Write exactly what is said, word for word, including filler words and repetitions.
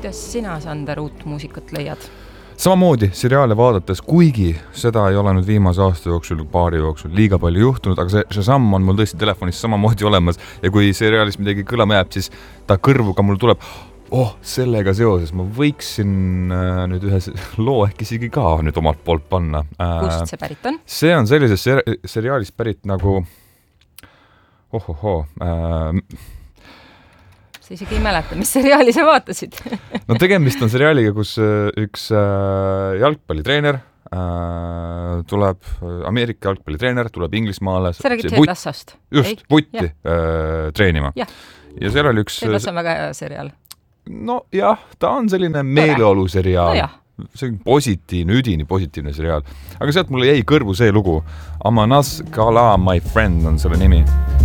kuidas sina, Sander, uut muusikat leiad? Samamoodi seriaale vaadates, kuigi seda ei ole nüüd viimase aasta jooksul, paari jooksul liiga palju juhtunud, aga see, see samm on mul tõesti telefonis samamoodi olemas ja kui seriaalis midagi kõlama jääb, siis ta kõrvuga mul tuleb, oh, sellega seoses ma võiksin äh, nüüd ühe loo äkki isegi ka nüüd omalt poolt panna. Äh, Kust see pärit on? See on sellises ser- seriaalis pärit nagu ohoho, äh, sa isegi ei mäleta, mis seriaali sa vaatasid. No tegemist on seriaaliga, kus üks äh, jalgpallitreener äh, tuleb, Ameerika jalgpallitreener tuleb Inglismaale. Sa räägid Ted Lassast. Just, Vutti äh, treenima. Ja. ja seal oli üks... Ted Lass on väga hea seriaal. No jah, ta on selline meeleolu seriaal. No jah. See on positiivne, üdini positiivne seriaal. Aga sealt mulle jäi kõrvu see lugu. Amanaz Kala, my friend on selle nimi.